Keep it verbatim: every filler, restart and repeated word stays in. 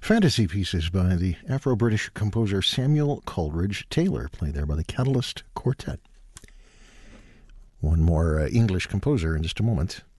Fantasy pieces by the Afro-British composer Samuel Coleridge Taylor, played there by the Catalyst Quartet. One more uh, English composer in just a moment.